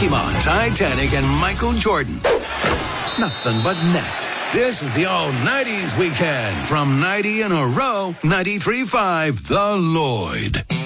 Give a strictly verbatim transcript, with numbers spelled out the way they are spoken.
Pokemon, Titanic, and Michael Jordan. Nothing but net. This is the all nineties weekend from ninety in a row, ninety-three point five The Lloyd.